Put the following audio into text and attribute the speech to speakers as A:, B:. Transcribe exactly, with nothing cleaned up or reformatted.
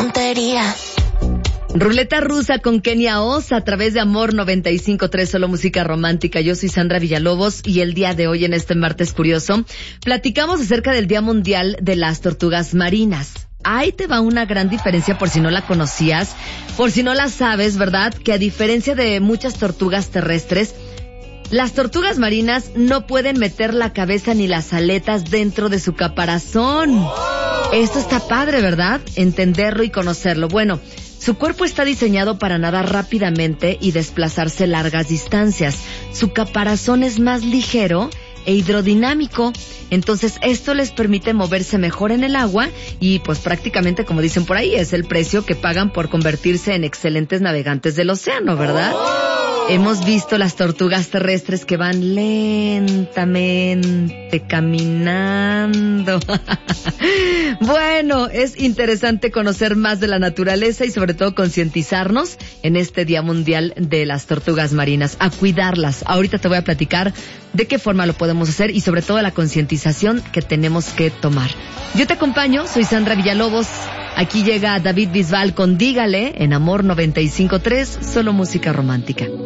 A: tontería.
B: Ruleta rusa con Kenia Oz a través de Amor noventa y cinco punto tres, solo música romántica. Yo soy Sandra Villalobos y el día de hoy, en este martes curioso, platicamos acerca del Día Mundial de las Tortugas Marinas. Ahí te va una gran diferencia por si no la conocías, por si no la sabes, ¿verdad? Que a diferencia de muchas tortugas terrestres, las tortugas marinas no pueden meter la cabeza ni las aletas dentro de su caparazón. Esto está padre, ¿verdad? Entenderlo y conocerlo. Bueno, su cuerpo está diseñado para nadar rápidamente y desplazarse largas distancias. Su caparazón es más ligero e hidrodinámico. Entonces esto les permite moverse mejor en el agua y pues prácticamente, como dicen por ahí, es el precio que pagan por convertirse en excelentes navegantes del océano, ¿verdad? Hemos visto las tortugas terrestres que van lentamente caminando. Bueno, es interesante conocer más de la naturaleza y sobre todo concientizarnos en este Día Mundial de las Tortugas Marinas, a cuidarlas. Ahorita te voy a platicar de qué forma lo podemos hacer y sobre todo la concientización que tenemos que tomar. Yo te acompaño, soy Sandra Villalobos. Aquí llega David Bisbal con Dígale en Amor noventa y cinco punto tres, solo música romántica.